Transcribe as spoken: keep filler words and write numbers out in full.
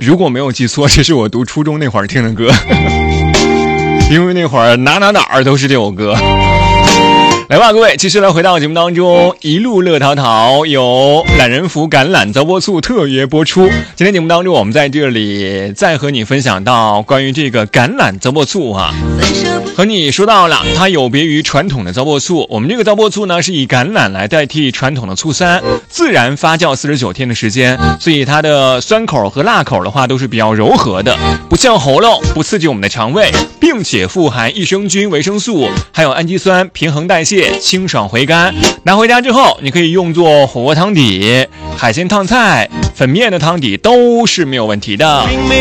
如果没有记错，这是我读初中那会儿听的歌，因为那会儿哪哪哪儿都是这首歌。来吧，各位，继续来回到节目当中，一路乐淘淘有懒人福橄榄糟粕醋特约播出。今天节目当中，我们在这里再和你分享到关于这个橄榄糟粕醋啊，和你说到了它有别于传统的糟粕醋。我们这个糟粕醋呢，是以橄榄来代替传统的醋酸，自然发酵四十九天的时间，所以它的酸口和辣口的话都是比较柔和的，不像喉咙，不刺激我们的肠胃，并且富含益生菌、维生素，还有氨基酸，平衡代谢，清爽回甘。拿回家之后，你可以用作火锅汤底、海鲜烫菜、粉面的汤底都是没有问题的。